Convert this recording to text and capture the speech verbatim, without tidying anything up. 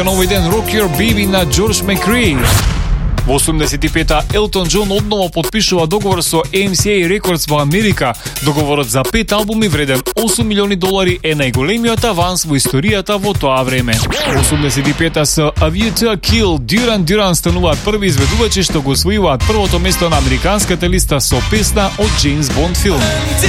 Нови ден Rock Your Baby на Джордж Макрей. Во осумдесет и пета Елтон Џон одново подпишува договор со Ем Си Ей Records во Америка. Договорот за пет албуми вреден осум милиони долари е најголемиот аванс во историјата во тоа време. Во осумдесет и пета со A View to a Kill Дюран Дюран стануваат први изведувачи што го освојуваат првото место на американската листа со песна од Джеймс Бонд филм.